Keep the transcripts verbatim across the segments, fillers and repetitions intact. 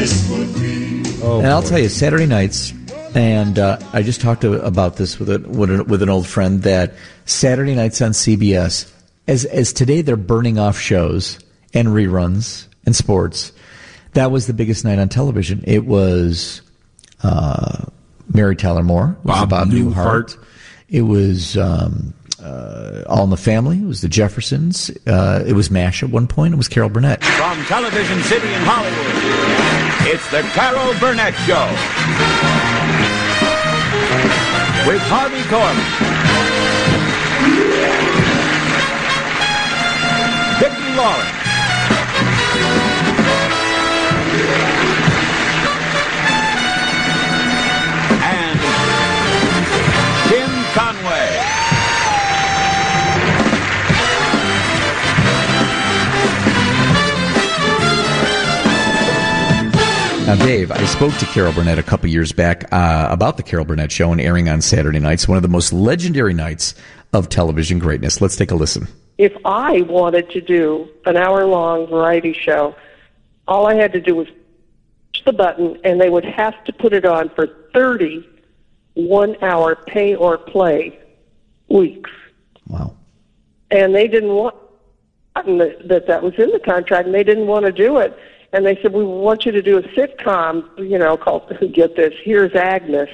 this would be. Oh, and I'll tell you, Saturday nights, and uh, I just talked to, about this with, a, with, a, with an old friend, that Saturday nights on C B S, as as today they're burning off shows and reruns and sports, that was the biggest night on television. It was uh, Mary Tyler Moore. It was Bob, Bob Newhart. Newhart. It was um, uh, All in the Family. It was the Jeffersons. Uh, it was MASH at one point. It was Carol Burnett. From Television City in Hollywood, it's the Carol Burnett Show. With Harvey Korman, Vicki Lawrence, and Tim Conway. Now, Dave, I spoke to Carol Burnett a couple years back uh, about the Carol Burnett Show and airing on Saturday nights, one of the most legendary nights of television greatness. Let's take a listen. If I wanted to do an hour-long variety show, all I had to do was push the button, and they would have to put it on for thirty one-hour pay-or-play weeks. Wow. And they didn't want that, that that was in the contract, and they didn't want to do it. And they said, we want you to do a sitcom, you know, called, get this, Here's Agnes.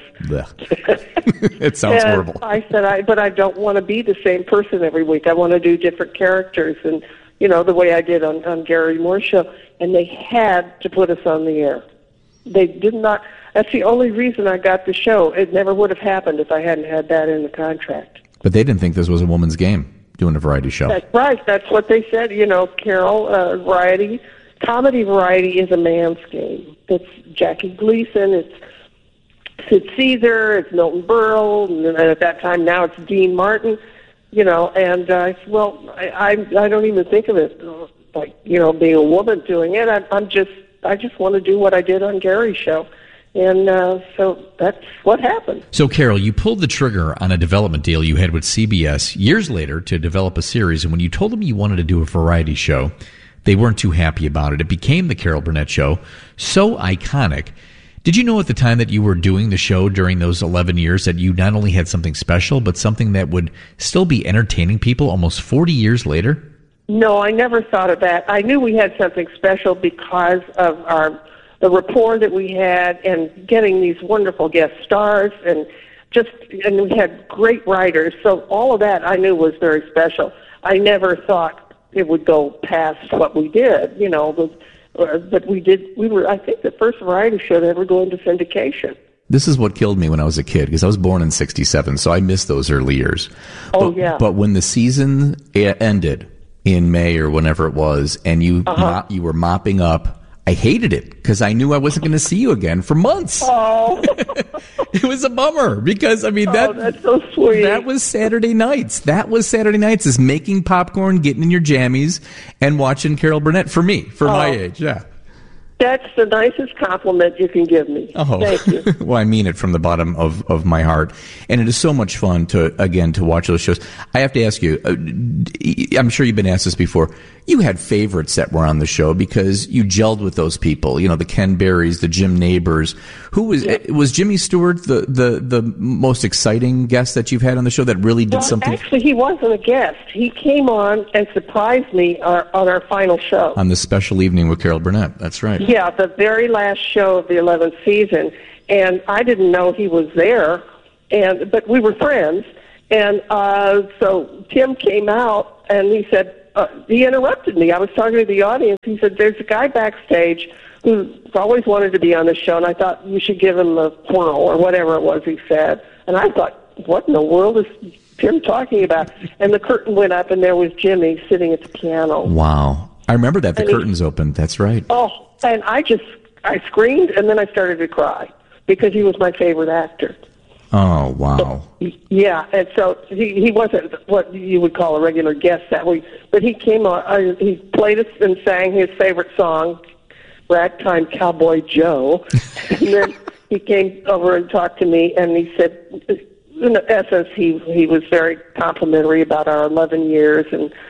It sounds and horrible. I said, I, but I don't want to be the same person every week. I want to do different characters, and, you know, the way I did on, on Gary Moore's show. And they had to put us on the air. They did not. That's the only reason I got the show. It never would have happened if I hadn't had that in the contract. But they didn't think this was a woman's game, doing a variety show. That's right. That's what they said. You know, Carol, uh, variety. Comedy variety is a man's game. It's Jackie Gleason, it's Sid Caesar, it's Milton Berle, and at that time now it's Dean Martin, you know, and uh, I said, well, I, I I don't even think of it like, you know, being a woman doing it. I, I'm just, I just want to do what I did on Gary's show. And uh, so that's what happened. So, Carol, you pulled the trigger on a development deal you had with C B S years later to develop a series, and when you told them you wanted to do a variety show, they weren't too happy about it. It became the Carol Burnett Show, so iconic. Did you know at the time that you were doing the show during those eleven years that you not only had something special, but something that would still be entertaining people almost forty years later? No, I never thought of that. I knew we had something special because of our the rapport that we had and getting these wonderful guest stars, and just and we had great writers. So all of that I knew was very special. I never thought it would go past what we did, you know, but, uh, but we did, we were, I think, the first variety show to ever go into syndication. This is what killed me when I was a kid, because I was born in sixty-seven, so I missed those early years. Oh, but, yeah. But when the season ended in May or whenever it was, and you Uh-huh. mop, you were mopping up, I hated it, because I knew I wasn't going to see you again for months. Oh, It was a bummer, because, I mean, oh, that that's so sweet. that was Saturday nights. That was Saturday nights, is making popcorn, getting in your jammies, and watching Carol Burnett, for me, for Oh. my age, yeah. That's the nicest compliment you can give me. Oh, Thank you. Well, I mean it from the bottom of, of my heart. And it is so much fun to, again, to watch those shows. I have to ask you, uh, I'm sure you've been asked this before, you had favorites that were on the show because you gelled with those people, you know, the Ken Berrys, the Jim Neighbors. Who was, Yeah. was Jimmy Stewart the, the, the most exciting guest that you've had on the show that really did Well, something? actually, he wasn't a guest. He came on and surprised me uh, on our final show. On the special evening with Carol Burnett, that's right. Yeah, the very last show of the eleventh season, and I didn't know he was there, and but we were friends, and uh, so Tim came out and he said, uh, he interrupted me. I was talking to the audience. He said, there's a guy backstage who's always wanted to be on the show, and I thought you should give him a whirl, or whatever it was he said. And I thought, what in the world is Tim talking about? And the curtain went up, and there was Jimmy sitting at the piano. Wow. I remember that. The And he- curtains opened. That's right. Oh, and I just, I screamed, and then I started to cry because he was my favorite actor. Oh, wow. Yeah, and so he, he wasn't what you would call a regular guest that week, but he came on, uh, he played us and sang his favorite song, Ragtime Cowboy Joe, and then he came over and talked to me, and he said, in essence, he, he was very complimentary about our eleven years, and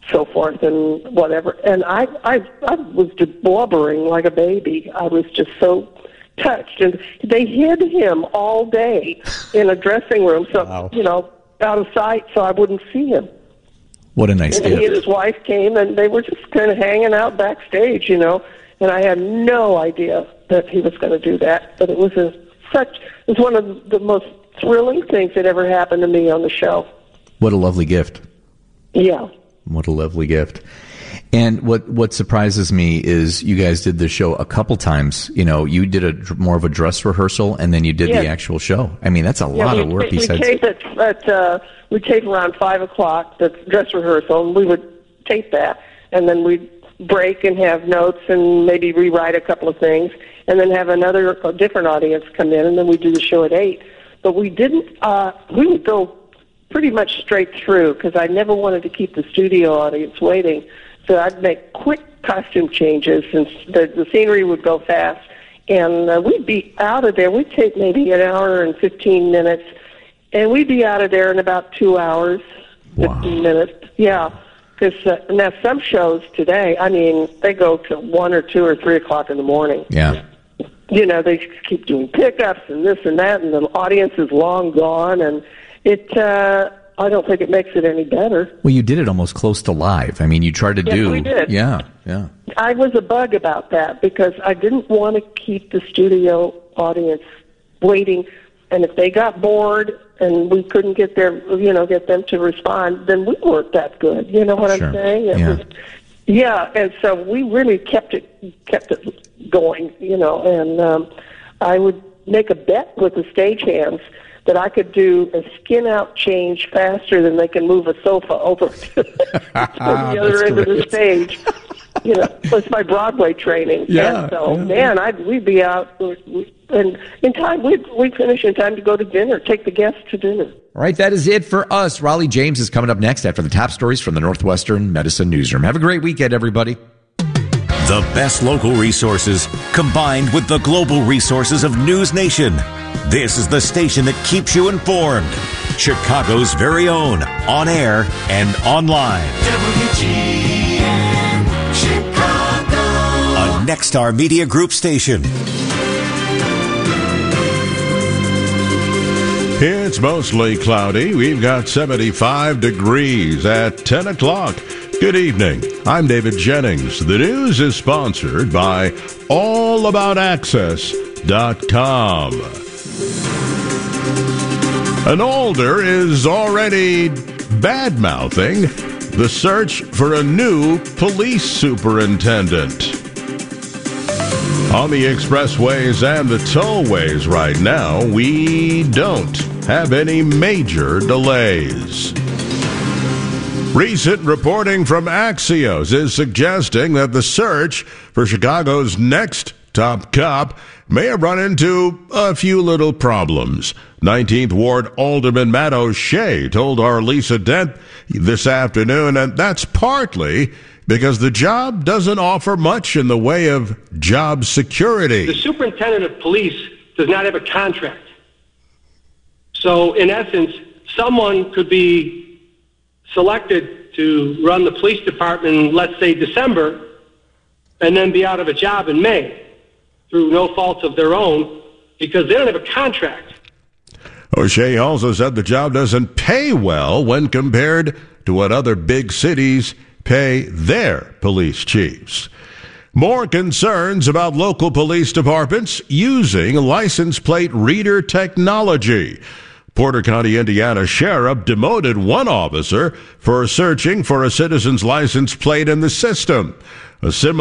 so forth and whatever. And I, I, I was just blubbering like a baby. I was just so touched. And they hid him all day in a dressing room, so, wow. you know, out of sight, so I wouldn't see him. What a nice and gift. He and his wife came, and they were just kind of hanging out backstage, you know, and I had no idea that he was going to do that. But it was a, such, it was one of the most thrilling things that ever happened to me on the show. What a lovely gift. Yeah. What a lovely gift. And what, what surprises me is you guys did the show a couple times. You know, you did a more of a dress rehearsal, and then you did yes. the actual show. I mean, that's a yeah, lot we, of work. We, besides, we tape it at uh, we tape around five o'clock the dress rehearsal, and we would tape that, and then we'd break and have notes and maybe rewrite a couple of things, and then have another a different audience come in, and then we do the show at eight. But we didn't. Uh, we would go pretty much straight through because I never wanted to keep the studio audience waiting. So I'd make quick costume changes, and the, the scenery would go fast. And uh, we'd be out of there. We'd take maybe an hour and fifteen minutes, and we'd be out of there in about two hours, fifteen wow. minutes. Yeah, because uh, now some shows today, I mean, they go to one or two or three o'clock in the morning. Yeah. You know, they keep doing pickups and this and that, and the audience is long gone, and it... Uh, I don't think it makes it any better. Well, you did it almost close to live. I mean, you tried to yes, do... we did. Yeah, yeah. I was a bug about that because I didn't want to keep the studio audience waiting. And if they got bored and we couldn't get their, you know, get them to respond, then we weren't that good. You know what sure. I'm saying? It yeah. was, yeah, and so we really kept it kept it going, you know, and um, I would make a bet with the stagehands that I could do a skin-out change faster than they can move a sofa over to, to the other end great. of the stage. You know, it's my Broadway training. Yeah, and so, yeah. man, I'd, we'd be out, and in time, we'd, we'd finish in time to go to dinner, take the guests to dinner. All right, that is it for us. Raleigh James is coming up next after the top stories from the Northwestern Medicine Newsroom. Have a great weekend, everybody. The best local resources combined with the global resources of News Nation. This is the station that keeps you informed. Chicago's very own, on air and online. W G N Chicago. A Nexstar Media Group station. It's mostly cloudy. We've got seventy-five degrees at ten o'clock. Good evening. I'm David Jennings. The news is sponsored by all about access dot com. An Alder is already bad-mouthing the search for a new police superintendent. On the expressways and the tollways right now, we don't have any major delays. Recent reporting from Axios is suggesting that the search for Chicago's next top cop may have run into a few little problems. nineteenth Ward Alderman Matt O'Shea told our Lisa Dent this afternoon, and that's partly because the job doesn't offer much in the way of job security. The superintendent of police does not have a contract. So, in essence, someone could be selected to run the police department, let's say December, and then be out of a job in May through no fault of their own because they don't have a contract. O'Shea also said the job doesn't pay well when compared to what other big cities pay their police chiefs. More concerns about local police departments using license plate reader technology. Porter County, Indiana sheriff demoted one officer for searching for a citizen's license plate in the system. A similar